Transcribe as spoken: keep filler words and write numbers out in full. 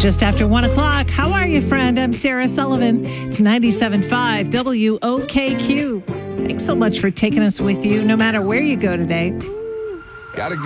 Just after one o'clock. How are you, friend? I'm Sarah Sullivan. It's ninety-seven point five W O K Q. Thanks so much for taking us with you, no matter where you go today. Gotta